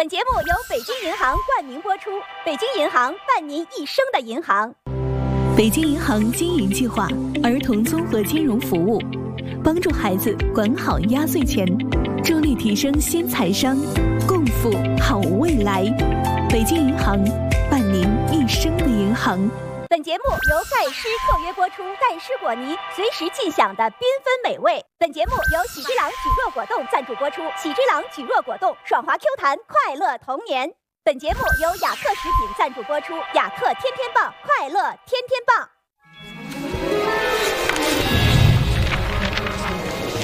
本节目由北京银行冠名播出，北京银行伴您一生的银行。 北京银行经营计划儿童综合金融服务，帮助孩子管好压岁钱，助力提升新财商，共赴好未来。北京银行伴您一生的银行。 本节目由盖诗特约播出，盖诗果泥随时尽享的缤纷美味。本节目由喜之郎蒟蒻果冻赞助播出，喜之郎蒟蒻果冻爽滑 Q 弹，快乐童年。本节目由雅克食品赞助播出，雅克天天棒，快乐天天棒。